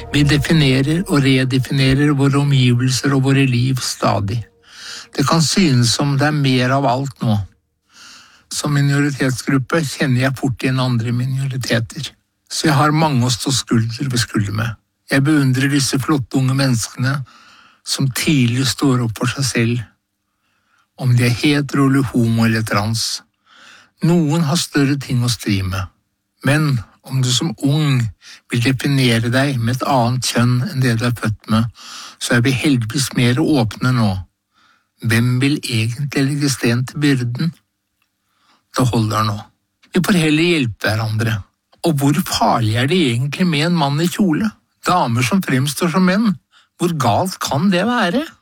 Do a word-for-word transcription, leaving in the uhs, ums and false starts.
Vi definerer og redefinerer våre omgivelser og våre liv stadig. Det kan synes som det er mer av alt nå. Som minoritetsgruppe kjenner jeg fort igjen andre minoriteter, så jeg har mange å stå skulder ved skulder med. Jeg beundrer disse flotte unge menneskene som tidlig står opp for seg selv, om de er hetero eller homo eller trans. Noen har større ting å stri med, men om du som ung vil definere deg med et annet kjønn enn det du er født med, så er vi heldigvis mer åpne nå. Hvem vil egentlig legge sten til byrden? Det holder nå. Vi får heller hjelpe hverandre. Og hvor farlig er det egentlig med en mann i kjole? Damer som fremstår som menn? Hvor galt kan det være?